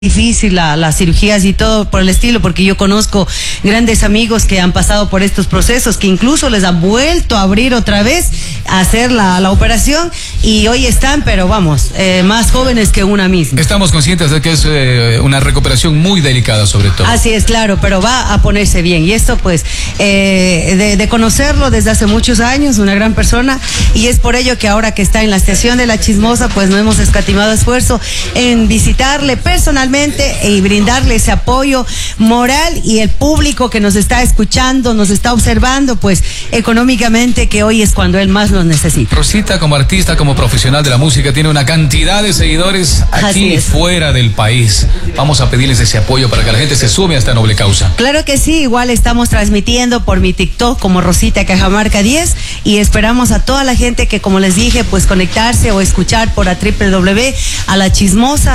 difícil las cirugías y todo por el estilo, porque yo conozco grandes amigos que han pasado por estos procesos, que incluso les han vuelto a abrir otra vez a hacer la operación y hoy están, pero vamos, más jóvenes que una misma. Estamos conscientes de que es una recuperación muy delicada, sobre todo. Así es, claro, pero va a ponerse bien y esto pues de conocerlo desde hace muchos años, una gran persona, y es por ello que ahora que está en la estación de La Chismosa pues no hemos escatimado esfuerzo en visitarle personalmente y brindarle ese apoyo moral, y el público que nos está escuchando, nos está observando, pues económicamente, que hoy es cuando él más lo necesita. Rosita, como artista, como profesional de la música, tiene una cantidad de seguidores aquí y fuera del país. Vamos a pedirles ese apoyo para que la gente se sume a esta noble causa. Claro que sí, igual estamos transmitiendo por mi TikTok como Rosita Cajamarca 10 y esperamos a toda la gente que, como les dije, pues conectarse o escuchar por a www a La Chismosa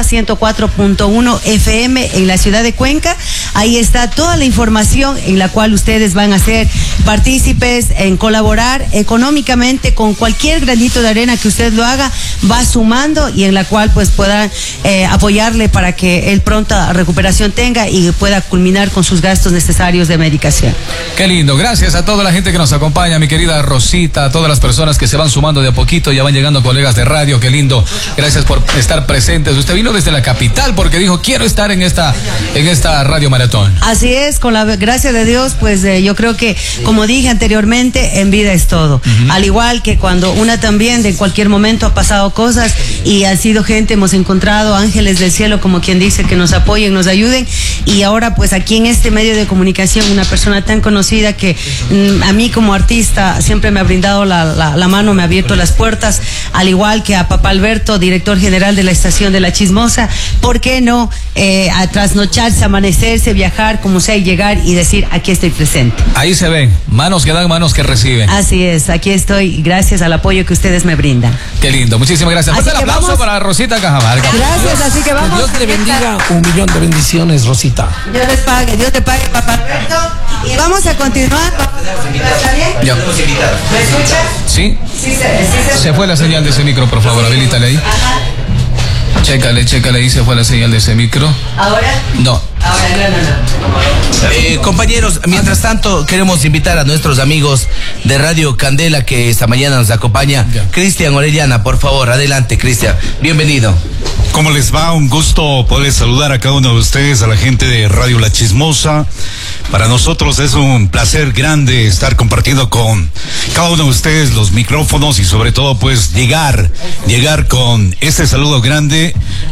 104.1 FM en la ciudad de Cuenca. Ahí está toda la información en la cual ustedes van a ser partícipes en colaborar económicamente con cualquier granito de arena que usted lo haga, va sumando, y en la cual pues puedan apoyarle para que él pronta recuperación tenga y pueda culminar con sus gastos necesarios de medicación. Qué lindo, gracias a toda la gente que nos acompaña, mi querida Rosita, a todas las personas que se van sumando de a poquito, ya van llegando colegas de radio, qué lindo, gracias por estar presentes. Usted vino desde la capital porque dijo, quiero estar en esta radio maratón. Así es, con la gracia de Dios, pues yo creo que, como dije anteriormente, en vida es todo. Al igual que cuando una también de cualquier momento ha pasado cosas y ha sido gente, hemos encontrado ángeles del cielo, como quien dice, que nos apoyen, nos ayuden, y ahora pues aquí en este medio de comunicación, una persona tan conocida que a mí como artista siempre me ha brindado la mano, me ha abierto las puertas, al igual que a Papá Alberto, director general de la estación de La Chismosa. ¿Por qué no a trasnocharse, amanecerse, viajar, como sea, y llegar y decir, aquí estoy presente? Ahí se ven, manos que dan, manos que reciben. Así es, aquí estoy, gracias al apoyo que ustedes me brindan. Qué lindo, muchísimas gracias. Un aplauso para Rosita Cajamarca. Gracias, así que vamos. Dios te bendiga, 1.000.000 de bendiciones, Rosita. Dios te pague, Papá Alberto. Y vamos a continuar. ¿Está bien? Ya. ¿Me escucha? Sí. Sí, se fue la señal de ese micro, por favor, habilítale ahí. Ajá. Chécale ahí, se fue la señal de ese micro. ¿Ahora? No. Ahora, no. Compañeros, mientras tanto queremos invitar a nuestros amigos de Radio Candela que esta mañana nos acompaña. Cristian Orellana, por favor, adelante, Cristian, bienvenido. ¿Cómo les va? Un gusto poder saludar a cada uno de ustedes, a la gente de Radio La Chismosa. Para nosotros es un placer grande estar compartiendo con cada uno de ustedes los micrófonos y sobre todo pues llegar con este saludo grande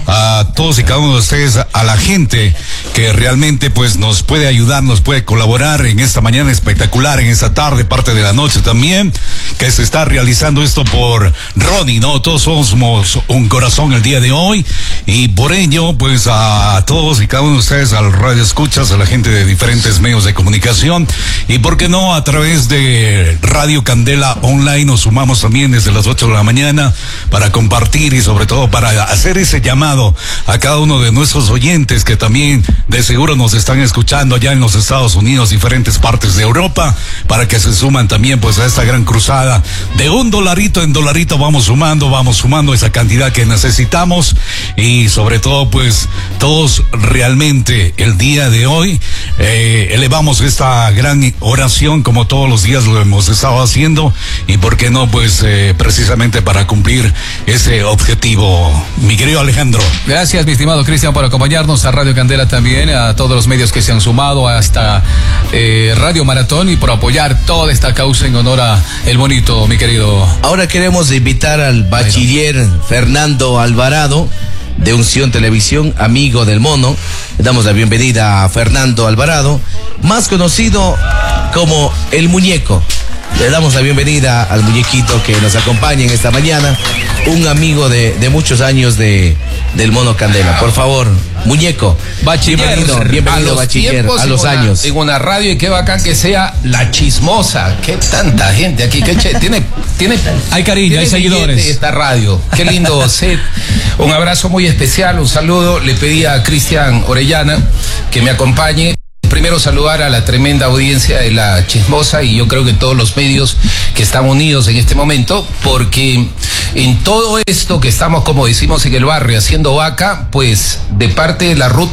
a todos y cada uno de ustedes, a la gente que realmente pues nos puede ayudar, nos puede colaborar en esta mañana espectacular, en esta tarde, parte de la noche también, que se está realizando esto por Ronnie, ¿no? Todos somos un corazón el día de hoy, y por ello pues a todos y cada uno de ustedes, al radio escuchas, a la gente de diferentes medios de comunicación, y por qué no a través de Radio Candela Online nos sumamos también desde las 8 de la mañana para compartir y sobre todo para hacer ese llamado a cada uno de nuestros oyentes que también de seguro nos están escuchando allá en los Estados Unidos, diferentes partes de Europa, para que se suman también pues a esta gran cruzada de $1 en $1 vamos sumando esa cantidad que necesitamos, y sobre todo pues todos realmente el día de hoy elevamos esta gran oración como todos los días lo hemos estado haciendo, y por qué no pues precisamente para cumplir ese objetivo, mi querido Alejandro. Gracias, mi estimado Cristian, por acompañarnos, a Radio Candela también, a todos los medios que se han sumado a esta Radio Maratón, y por apoyar toda esta causa en honor a el bonito, mi querido. Ahora queremos invitar al bachiller Fernando Alvarado de Unción Televisión, amigo del Mono. Le damos la bienvenida a Fernando Alvarado, más conocido como El Muñeco. Le damos la bienvenida al muñequito que nos acompaña en esta mañana, un amigo de muchos años del Mono Candela. Por favor, Muñeco, bachiller, bienvenido bachiller, a los años. En una radio, y qué bacán que sea La Chismosa. Qué tanta gente aquí, tiene hay cariño, hay seguidores. Esta radio, qué lindo set. Un abrazo muy especial, un saludo. Le pedí a Cristian Orellana que me acompañe primero saludar a la tremenda audiencia de La Chismosa, y yo creo que todos los medios que están unidos en este momento, porque en todo esto que estamos, como decimos en el barrio, haciendo vaca, pues de parte de la ruta